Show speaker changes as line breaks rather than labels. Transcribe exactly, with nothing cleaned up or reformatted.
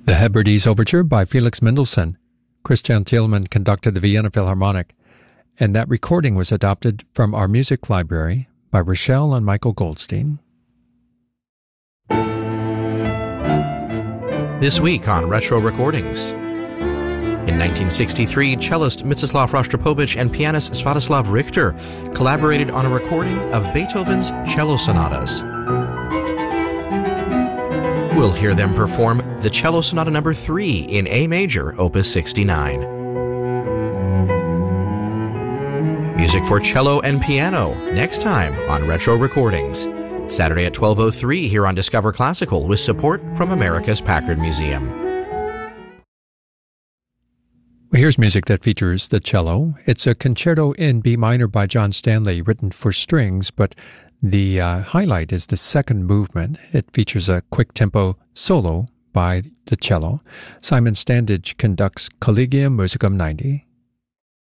The Hebrides Overture by Felix Mendelssohn. Christian Thielemann conducted the Vienna Philharmonic, and that recording was adopted from our music library by Rochelle and Michael Goldstein.
This week on Retro Recordings. In nineteen sixty-three, cellist Mstislav Rostropovich and pianist Svatoslav Richter collaborated on a recording of Beethoven's cello sonatas. We'll hear them perform the Cello Sonata Number three in A major, Opus sixty-nine. Music for cello and piano, next time on Retro Recordings. Saturday at twelve oh three here on Discover Classical with support from America's Packard Museum.
Well, here's music that features the cello. It's a concerto in B minor by John Stanley, written for strings, but the uh, highlight is the second movement. It features a quick tempo solo by the cello. Simon Standage conducts Collegium Musicum ninety.